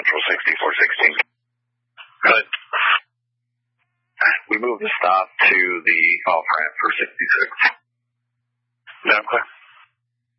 Central 6416. Good. We moved the stop to the off ramp for 66. Yeah, clear.